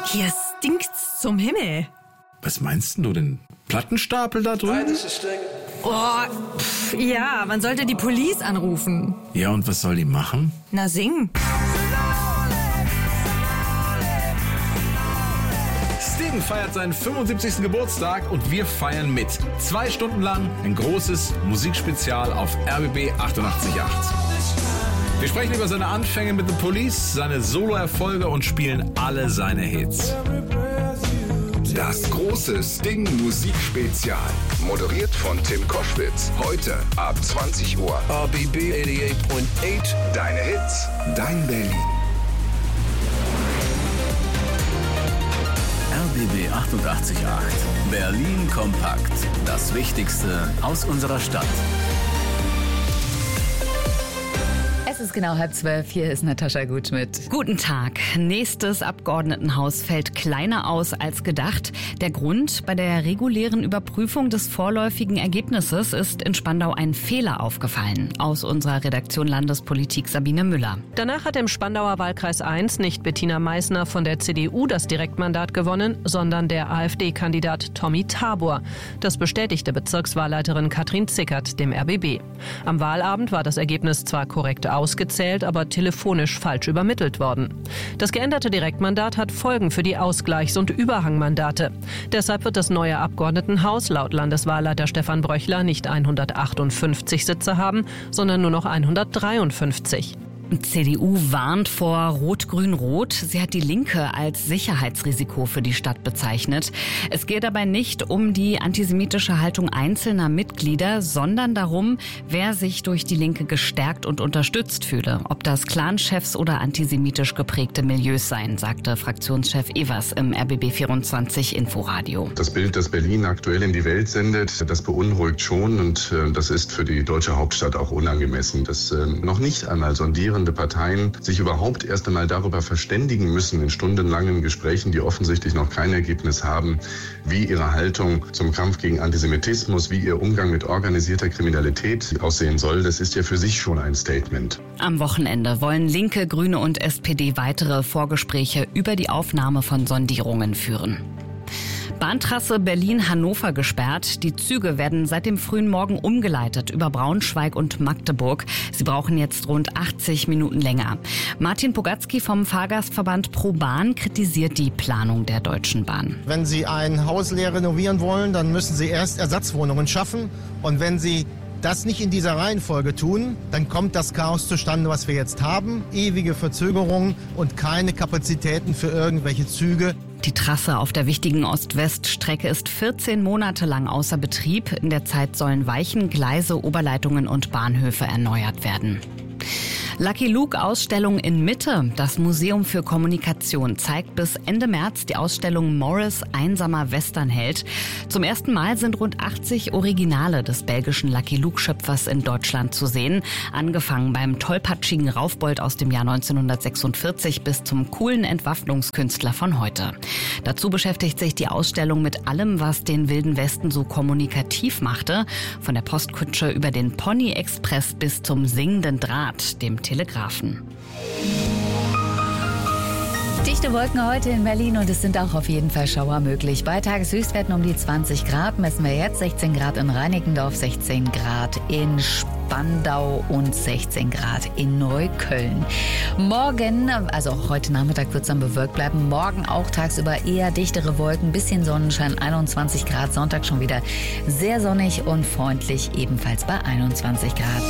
Hier stinkt's zum Himmel. Was meinst denn du denn? Plattenstapel da drüben? Ja, man sollte die Police anrufen. Ja, und was soll die machen? Na, singen. Sting feiert seinen 75. Geburtstag und wir feiern mit. 2 Stunden lang ein großes Musikspezial auf RBB 88.8. Wir sprechen über seine Anfänge mit The Police, seine Soloerfolge und spielen alle seine Hits. Das große Sting-Musikspezial. Moderiert von Tim Koschwitz. Heute ab 20 Uhr. RBB 88.8. Deine Hits, dein Berlin. RBB 88.8. Berlin kompakt. Das Wichtigste aus unserer Stadt. Es ist genau 11:30. Hier ist Natascha Gutschmidt. Guten Tag. Nächstes Abgeordnetenhaus fällt kleiner aus als gedacht. Der Grund: Bei der regulären Überprüfung des vorläufigen Ergebnisses ist in Spandau ein Fehler aufgefallen. Aus unserer Redaktion Landespolitik Sabine Müller. Danach hat im Spandauer Wahlkreis 1 nicht Bettina Meissner von der CDU das Direktmandat gewonnen, sondern der AfD-Kandidat Tommy Tabor. Das bestätigte Bezirkswahlleiterin Katrin Zickert dem RBB. Am Wahlabend war das Ergebnis zwar korrekt ausgezählt, aber telefonisch falsch übermittelt worden. Das geänderte Direktmandat hat Folgen für die Ausgleichs- und Überhangmandate. Deshalb wird das neue Abgeordnetenhaus laut Landeswahlleiter Stefan Bröchler nicht 158 Sitze haben, sondern nur noch 153. CDU warnt vor Rot-Grün-Rot. Sie hat die Linke als Sicherheitsrisiko für die Stadt bezeichnet. Es geht dabei nicht um die antisemitische Haltung einzelner Mitglieder, sondern darum, wer sich durch die Linke gestärkt und unterstützt fühle. Ob das Clanchefs oder antisemitisch geprägte Milieus seien, sagte Fraktionschef Evers im RBB 24 Inforadio. Das Bild, das Berlin aktuell in die Welt sendet, das beunruhigt schon und das ist für die deutsche Hauptstadt auch unangemessen, dass noch nicht einmal sondierende Parteien sich überhaupt erst einmal darüber verständigen müssen in stundenlangen Gesprächen, die offensichtlich noch kein Ergebnis haben, wie ihre Haltung zum Kampf gegen Antisemitismus, wie ihr Umgang mit organisierter Kriminalität aussehen soll. Das ist ja für sich schon ein Statement. Am Wochenende wollen Linke, Grüne und SPD weitere Vorgespräche über die Aufnahme von Sondierungen führen. Bahntrasse Berlin-Hannover gesperrt. Die Züge werden seit dem frühen Morgen umgeleitet über Braunschweig und Magdeburg. Sie brauchen jetzt rund 80 Minuten länger. Martin Pogatzky vom Fahrgastverband ProBahn kritisiert die Planung der Deutschen Bahn. Wenn Sie ein Haus leer renovieren wollen, dann müssen Sie erst Ersatzwohnungen schaffen. Und wenn Sie das nicht in dieser Reihenfolge tun, dann kommt das Chaos zustande, was wir jetzt haben. Ewige Verzögerungen und keine Kapazitäten für irgendwelche Züge. Die Trasse auf der wichtigen Ost-West-Strecke ist 14 Monate lang außer Betrieb. In der Zeit sollen Weichen, Gleise, Oberleitungen und Bahnhöfe erneuert werden. Lucky Luke-Ausstellung in Mitte. Das Museum für Kommunikation zeigt bis Ende März die Ausstellung Morris, einsamer Westernheld. Zum ersten Mal sind rund 80 Originale des belgischen Lucky Luke-Schöpfers in Deutschland zu sehen. Angefangen beim tollpatschigen Raufbold aus dem Jahr 1946 bis zum coolen Entwaffnungskünstler von heute. Dazu beschäftigt sich die Ausstellung mit allem, was den Wilden Westen so kommunikativ machte. Von der Postkutsche über den Pony Express bis zum singenden Draht, dem Telegrafen. Dichte Wolken heute in Berlin und es sind auch auf jeden Fall Schauer möglich. Bei Tageshöchstwerten um die 20 Grad messen wir jetzt 16 Grad in Reinickendorf, 16 Grad in Spandau und 16 Grad in Neukölln. Morgen, also auch heute Nachmittag wird es dann bewölkt bleiben. Morgen auch tagsüber eher dichtere Wolken, bisschen Sonnenschein, 21 Grad. Sonntag schon wieder sehr sonnig und freundlich, ebenfalls bei 21 Grad.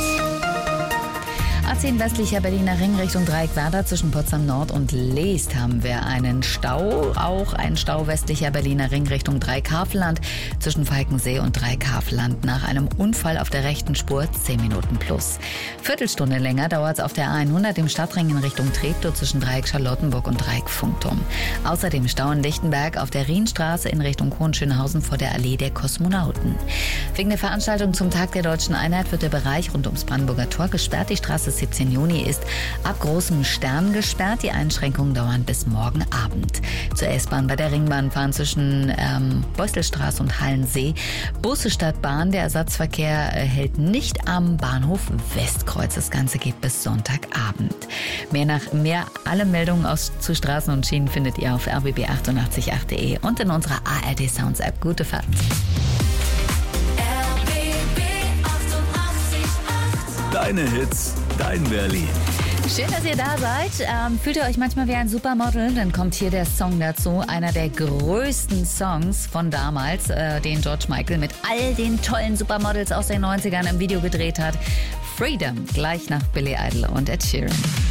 A10 westlicher Berliner Ring Richtung Dreieckwerder zwischen Potsdam Nord und Leest haben wir einen Stau. Auch ein Stau westlicher Berliner Ring Richtung Dreieckhavelland zwischen Falkensee und Dreieckhavelland. Nach einem Unfall auf der rechten Spur 10 Minuten plus. Viertelstunde länger dauert es auf der A100 im Stadtring in Richtung Treptow zwischen Dreieck Charlottenburg und Dreieck Funkturm. Außerdem Stau in Lichtenberg auf der Rienstraße in Richtung Hohenschönhausen vor der Allee der Kosmonauten. Wegen der Veranstaltung zum Tag der Deutschen Einheit wird der Bereich rund ums Brandenburger Tor gesperrt. Die Straße 17 Juni ist ab großem Stern gesperrt. Die Einschränkungen dauern bis morgen Abend. Zur S-Bahn bei der Ringbahn fahren zwischen Beustelstraße und Hallensee Busse statt Bahn. Der Ersatzverkehr hält nicht am Bahnhof Westkreuz. Das Ganze geht bis Sonntagabend. Alle Meldungen zu Straßen und Schienen findet ihr auf rbb888.de und in unserer ARD Sounds App. Gute Fahrt. Deine Hits, dein Berlin. Schön, dass ihr da seid. Fühlt ihr euch manchmal wie ein Supermodel? Dann kommt hier der Song dazu. Einer der größten Songs von damals, den George Michael mit all den tollen Supermodels aus den 90ern im Video gedreht hat. Freedom, gleich nach Billy Idol und Ed Sheeran.